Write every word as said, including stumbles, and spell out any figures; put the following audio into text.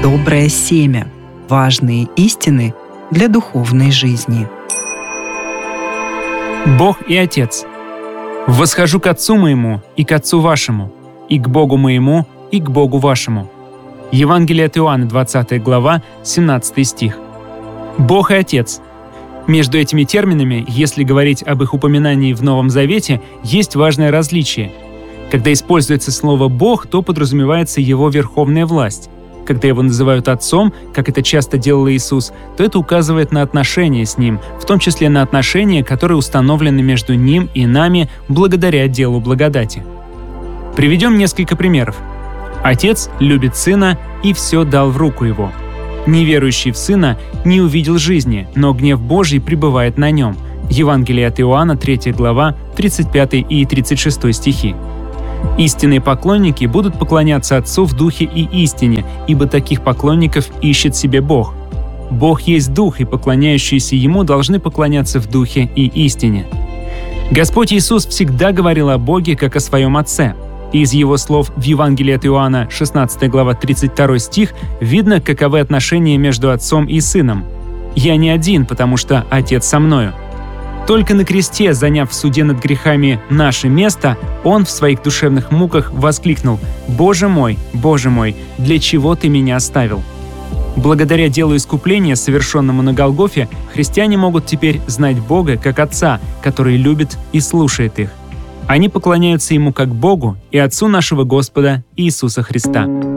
Доброе семя. Важные истины для духовной жизни. Бог и Отец. «Восхожу к Отцу моему и к Отцу вашему, и к Богу моему и к Богу вашему». Евангелие от Иоанна, двадцатая глава, семнадцатый стих. Бог и Отец. Между этими терминами, если говорить об их упоминании в Новом Завете, есть важное различие. Когда используется слово «Бог», то подразумевается Его верховная власть. Когда Его называют Отцом, как это часто делал Иисус, то это указывает на отношения с Ним, в том числе на отношения, которые установлены между Ним и нами благодаря делу благодати. Приведем несколько примеров. Отец любит Сына и все дал в руку Его. Неверующий в Сына не увидел жизни, но гнев Божий пребывает на нем. Евангелие от Иоанна, третья глава, тридцать пятый и тридцать шестой стихи. Истинные поклонники будут поклоняться Отцу в духе и истине, ибо таких поклонников ищет себе Бог. Бог есть Дух, и поклоняющиеся Ему должны поклоняться в духе и истине. Господь Иисус всегда говорил о Боге как о Своем Отце. И из Его слов в Евангелии от Иоанна, шестнадцатая глава, тридцать второй стих, видно, каковы отношения между Отцом и Сыном. «Я не один, потому что Отец со мною». Только на кресте, заняв в суде над грехами наше место, Он в своих душевных муках воскликнул: «Боже мой, Боже мой, для чего Ты меня оставил?» Благодаря делу искупления, совершенному на Голгофе, христиане могут теперь знать Бога как Отца, который любит и слушает их. Они поклоняются Ему как Богу и Отцу нашего Господа Иисуса Христа.